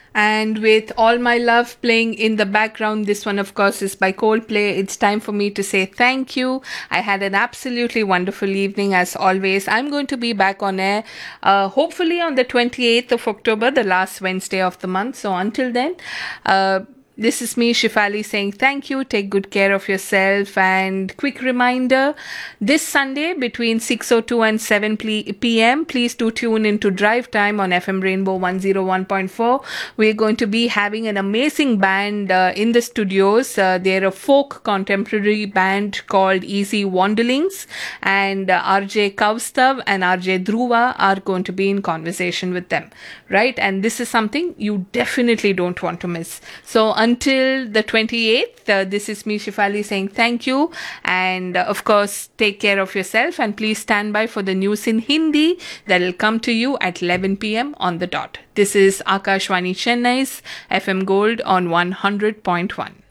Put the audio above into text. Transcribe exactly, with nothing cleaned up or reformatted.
And with All My Love playing in the background, this one, of course, is by Coldplay. It's time for me to say thank you. I had an absolutely wonderful evening, as always. I'm going to be back on air, uh, hopefully on the twenty-eighth of October, the last Wednesday of the month. So until then, uh, this is me, Shefali, saying thank you. Take good care of yourself. And quick reminder, this Sunday between six oh two and seven p m, please do tune into Drive Time on F M Rainbow one oh one point four. We're going to be having an amazing band uh, in the studios. Uh, they're a folk contemporary band called Easy Wanderlings. And uh, R J Kaustav and R J Dhruva are going to be in conversation with them. Right? And this is something you definitely don't want to miss. So, until the twenty-eighth, uh, this is me, Shefali, saying thank you. And uh, of course, take care of yourself and please stand by for the news in Hindi that will come to you at eleven p m on the dot. This is Akashvani Chennai's F M Gold on one hundred point one.